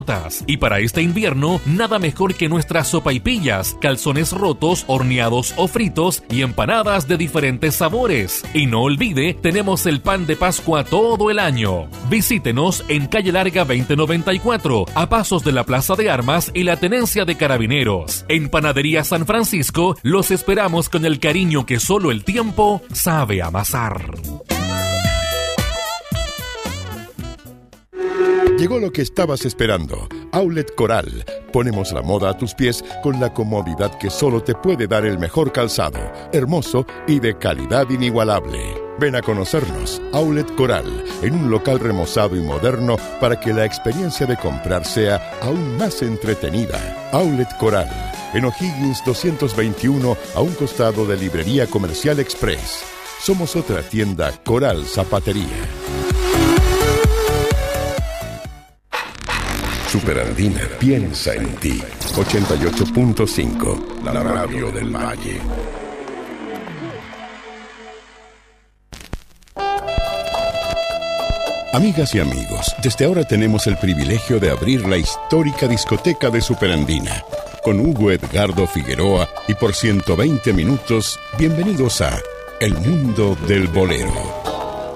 tortas. Y para este invierno, nada mejor que nuestras sopaipillas, calzones rotos, horneados o fritos y empanadas de diferentes sabores. Y no olvide, tenemos el pan de Pascua todo el año. Visítenos en Calle Larga 2094, a pasos de la Plaza de Armas y la Tenencia de Carabineros. En Panadería San Francisco, los esperamos con el cariño que solo el tiempo sabe amasar. Llegó lo que estabas esperando. Outlet Coral. Ponemos la moda a tus pies con la comodidad que solo te puede dar el mejor calzado, hermoso y de calidad inigualable. Ven a conocernos, Outlet Coral, en un local remozado y moderno para que la experiencia de comprar sea aún más entretenida. Outlet Coral, en O'Higgins 221, a un costado de Librería Comercial Express. Somos otra tienda Coral Zapatería. Superandina piensa en ti. 88.5, la radio del Valle. Amigas y amigos, desde ahora tenemos el privilegio de abrir la histórica discoteca de Superandina. Con Hugo Edgardo Figueroa y por 120 minutos, bienvenidos a El Mundo del Bolero.